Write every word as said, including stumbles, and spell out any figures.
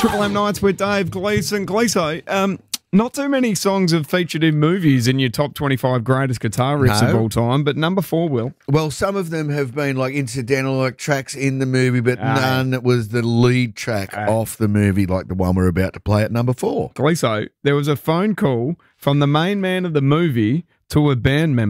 Triple M Nights with Dave Gleeson. Gleeso, um, not too many songs have featured in movies in your top twenty-five greatest guitar riffs No. of all time, but number four will. Well, some of them have been like incidental, like tracks in the movie, but Aye. none that was the lead track Aye. off the movie, like the one we're about to play at number four. Gleeso, there was a phone call from the main man of the movie to a band member.